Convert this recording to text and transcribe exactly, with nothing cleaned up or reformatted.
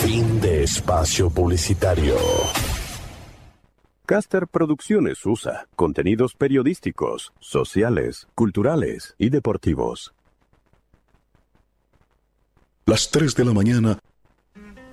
Fin de espacio publicitario. Caster Producciones U S A contenidos periodísticos, sociales, culturales y deportivos. Las tres de la mañana